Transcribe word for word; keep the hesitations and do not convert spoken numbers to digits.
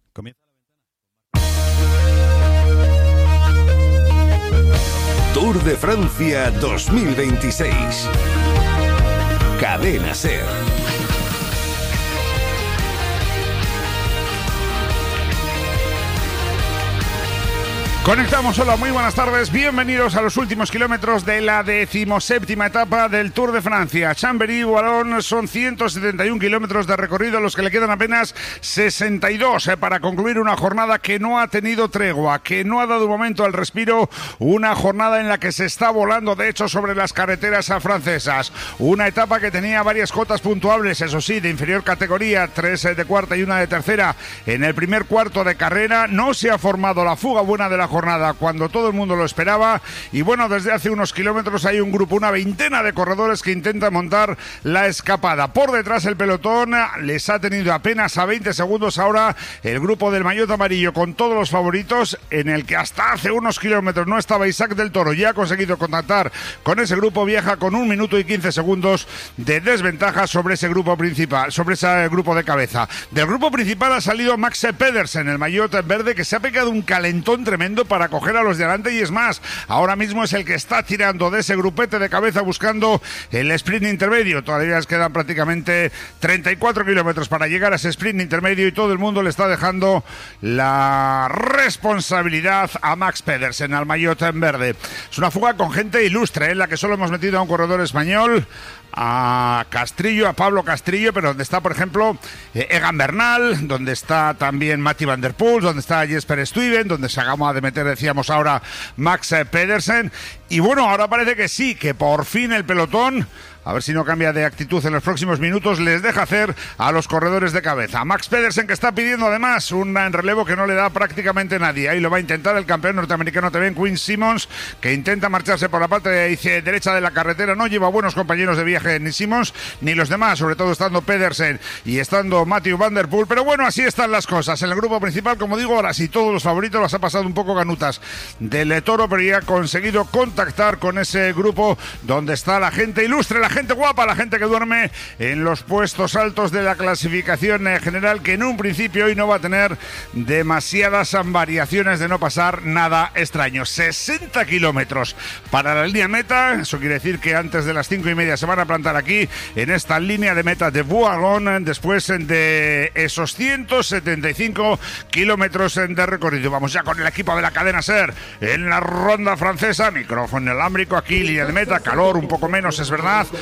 Comienza. Tour de Francia dos mil veintiséis. Cadena SER. Conectamos, hola, muy buenas tardes, bienvenidos a los últimos kilómetros de la decimoséptima etapa del Tour de Francia. Chambéry-Wallon son ciento setenta y un kilómetros de recorrido, a los que le quedan apenas sesenta y dos eh, para concluir una jornada que no ha tenido tregua, que no ha dado un momento al respiro, una jornada en la que se está volando de hecho sobre las carreteras francesas. Una etapa que tenía varias cotas puntuables, eso sí, de inferior categoría, tres de cuarta y una de tercera en el primer cuarto de carrera. No se ha formado la fuga buena de la jornada cuando todo el mundo lo esperaba, y bueno, desde hace unos kilómetros hay un grupo, una veintena de corredores que intentan montar la escapada. Por detrás el pelotón les ha tenido apenas a veinte segundos ahora el grupo del maillot amarillo con todos los favoritos, en el que hasta hace unos kilómetros no estaba Isaac del Toro. Ya ha conseguido contactar con ese grupo, viaja con un minuto y quince segundos de desventaja sobre ese grupo principal, sobre ese grupo de cabeza. Del grupo principal ha salido Max Pedersen, el maillot verde, que se ha pegado un calentón tremendo para coger a los de adelante, y es más, ahora mismo es el que está tirando de ese grupete de cabeza buscando el sprint intermedio. Todavía les quedan prácticamente treinta y cuatro kilómetros para llegar a ese sprint intermedio, y todo el mundo le está dejando la responsabilidad a Max Pedersen, al maillot en verde. Es una fuga con gente ilustre, en la que solo hemos metido a un corredor español, a Castrillo, a Pablo Castrillo, pero donde está, por ejemplo, eh, Egan Bernal, donde está también Mathieu van der Poel, donde está Jesper Stuyven, donde se acaba de meter, decíamos ahora, Max eh, Pedersen. Y bueno, ahora parece que sí, que por fin el pelotón, a ver si no cambia de actitud en los próximos minutos, les deja hacer a los corredores de cabeza. Max Pedersen, que está pidiendo además un relevo que no le da prácticamente nadie. Ahí lo va a intentar el campeón norteamericano también, Quinn Simmons, que intenta marcharse por la parte de derecha de la carretera. No lleva buenos compañeros de viaje ni Simmons ni los demás, sobre todo estando Pedersen y estando Mathieu van der Poel. Pero bueno, así están las cosas. En el grupo principal, como digo, ahora sí, todos los favoritos las ha pasado un poco ganutas del Toro, pero ya ha conseguido contactar con ese grupo donde está la gente ilustre, la gente guapa, la gente que duerme en los puestos altos de la clasificación general, que en un principio hoy no va a tener demasiadas variaciones de no pasar nada extraño. sesenta kilómetros para la línea meta, eso quiere decir que antes de las cinco y media se van a plantar aquí en esta línea de meta de Wallon, después de esos ciento setenta y cinco kilómetros de recorrido. Vamos ya con el equipo de la cadena SER en la ronda francesa, micrófono inalámbrico aquí, línea de meta, calor un poco menos, es verdad,